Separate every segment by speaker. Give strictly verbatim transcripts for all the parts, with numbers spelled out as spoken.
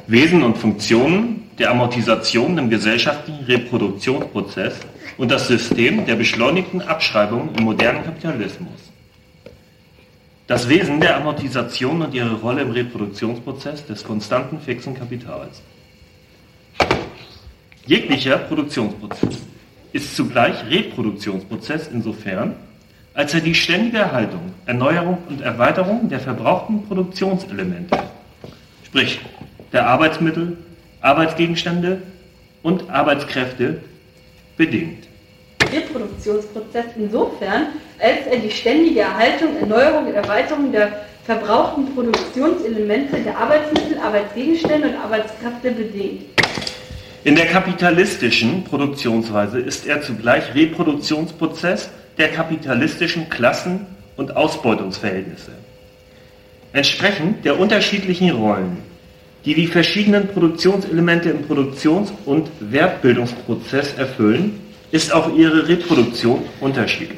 Speaker 1: Wesen und Funktionen der Amortisation im gesellschaftlichen Reproduktionsprozess und das System der beschleunigten Abschreibung im modernen Kapitalismus. Das Wesen der Amortisation und ihre Rolle im Reproduktionsprozess des konstanten fixen Kapitals. Jeglicher Produktionsprozess ist zugleich Reproduktionsprozess insofern, als er die ständige Erhaltung, Erneuerung und Erweiterung der verbrauchten Produktionselemente, sprich der Arbeitsmittel, Arbeitsgegenstände und Arbeitskräfte, bedingt.
Speaker 2: Reproduktionsprozess insofern, als er die ständige Erhaltung, Erneuerung und Erweiterung der verbrauchten Produktionselemente der Arbeitsmittel, Arbeitsgegenstände und Arbeitskräfte bedingt.
Speaker 1: In der kapitalistischen Produktionsweise ist er zugleich Reproduktionsprozess der kapitalistischen Klassen- und Ausbeutungsverhältnisse. Entsprechend der unterschiedlichen Rollen, die die verschiedenen Produktionselemente im Produktions- und Wertbildungsprozess erfüllen, ist auch ihre Reproduktion unterschiedlich.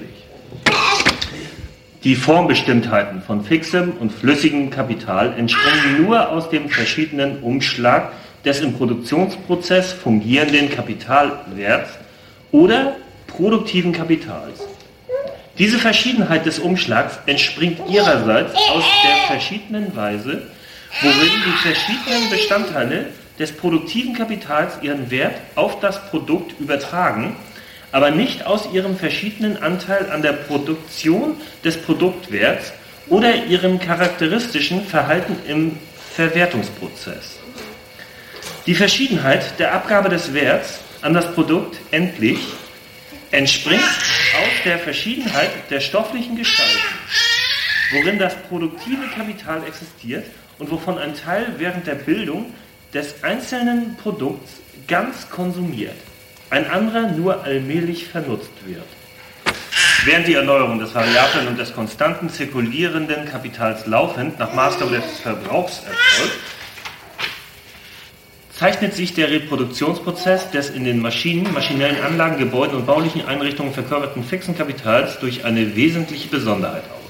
Speaker 1: Die Formbestimmtheiten von fixem und flüssigem Kapital entspringen nur aus dem verschiedenen Umschlag des im Produktionsprozess fungierenden Kapitalwerts oder produktiven Kapitals. Diese Verschiedenheit des Umschlags entspringt ihrerseits aus der verschiedenen Weise, worin die verschiedenen Bestandteile des produktiven Kapitals ihren Wert auf das Produkt übertragen, aber nicht aus ihrem verschiedenen Anteil an der Produktion des Produktwerts oder ihrem charakteristischen Verhalten im Verwertungsprozess. Die Verschiedenheit der Abgabe des Werts an das Produkt endlich entspringt aus der Verschiedenheit der stofflichen Gestalten, worin das produktive Kapital existiert und wovon ein Teil während der Bildung des einzelnen Produkts ganz konsumiert, ein anderer nur allmählich vernutzt wird. Während die Erneuerung des variablen und des konstanten zirkulierenden Kapitals laufend nach Maßgabe des Verbrauchs erfolgt, zeichnet sich der Reproduktionsprozess des in den Maschinen, maschinellen Anlagen, Gebäuden und baulichen Einrichtungen verkörperten fixen Kapitals durch eine wesentliche Besonderheit aus.